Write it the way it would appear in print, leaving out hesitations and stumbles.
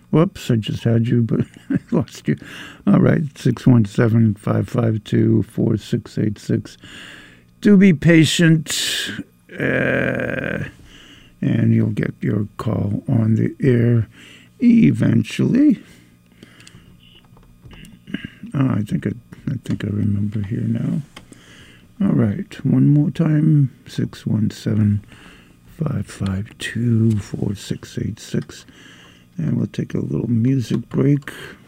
Whoops, I just had you, but I lost you. All right, 617-552-4686. Do be patient, and you'll get your call on the air eventually. Oh, I think I remember here now. All right, one more time, 617-552-4686. And we'll take a little music break.